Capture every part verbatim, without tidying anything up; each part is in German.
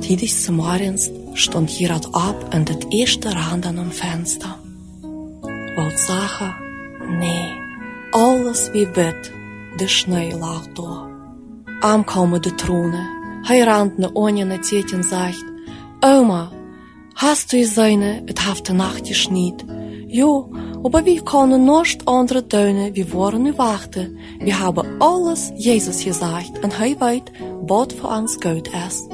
Tidigste morgens stond Gerard op in het eerste raam aan een venster. Wollt zeggen, nee, alles wie wit, de sneeuw lag door. Aankomen de tronen, hij rand naar Onje naar Tetje en zegt, Oma, hast du seine, het heeft de nacht geschniet. Jo, aber wir können nicht andere tun, wir wollen nu wachten. Wir haben alles Jesus gesagt und hij weet wat für uns gut ist.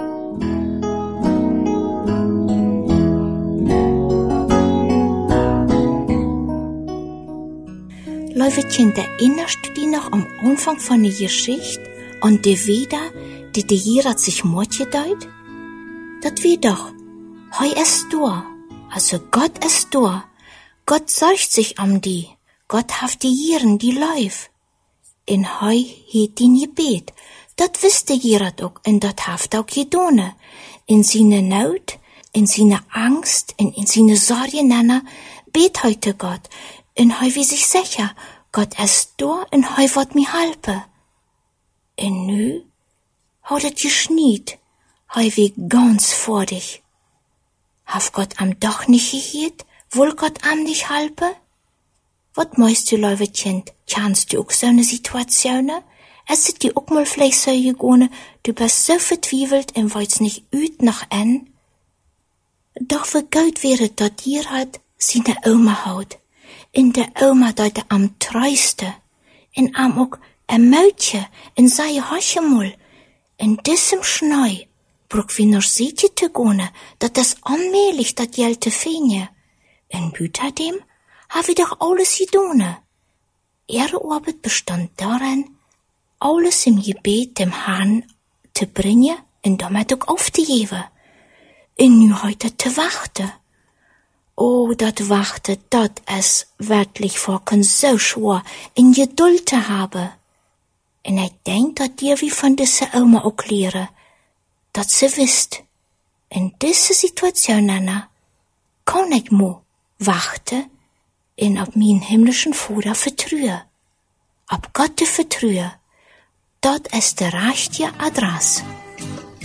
Lieve Kind, erinnerst du dich noch am Anfang von der Geschichte an die Wieder, die der Gerard sich mitgeteilt? Das wie doch, hei ist da, also Gott ist da. Gott sorgt sich um die, Gott haft die Jieren, die läuf. In hei het die Gebet, dat wiste Gerard auch, en dat haft auch gedone. In seine Not, in seine Angst, in, in seine Sorge, nana, bet heute Gott. En hei wie sich sicher, Gott ist da, en hei wird mi helpen. En nu, hau dat geschniet, hei wie ganz vor dich. Haf Gott am doch nicht gehiert? Will Gott am nicht helpen? Wat meist du, lieve Kind, kannst du auch so eine Situation? Es ist dir auch mal vielleicht so gegangen, du bist so vertwiebelt und weil's nicht üt noch an? Doch wie gut wäre dat dir hat, seine Oma haut. In der Oma dat er am treuste, in am auch ein Mädchen, in sei Haschemul, in diesem Schnee, bruch wie noch sietje te gone, dat das allmählich dat jelte fenje. In Büterdem hab ich doch alles gedone. Ihre Arbeit bestand darin, alles im Gebet dem Herrn zu bringen und damit auch aufzugeben. Und nu heute zu warten. Oh, dat warten, dat es wirklich vorken so schwer in Geduld zu haben. Und ich denk, dat dir wie von dieser Oma auch lehren, dat sie wisst, in dieser Situation, Anna, kann ich mo wachten en op mijn himmlischen Vater vertrauen. Op Gott vertrauen. Dat is de rechte adres.